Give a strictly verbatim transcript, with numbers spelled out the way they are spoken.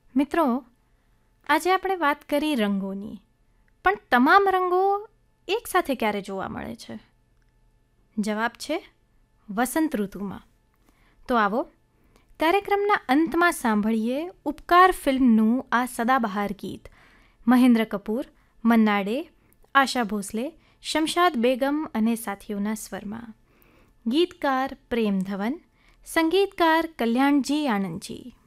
મિત્રો, આજે આપણે વાત કરી રંગોની, પણ તમામ રંગો એકસાથે ક્યારે જોવા મળે છે? જવાબ છે વસંત ઋતુમાં. તો આવો કાર્યક્રમના અંતમાં સાંભળીએ ઉપકાર ફિલ્મનું આ સદાબહાર ગીત મહેન્દ્ર કપૂર, મન્ના ડે, આશા ભોસલે, શમશાદ બેગમ અને સાથીઓના સ્વરમાં. ગીતકાર પ્રેમ ધવન, સંગીતકાર કલ્યાણજી આનંદજી.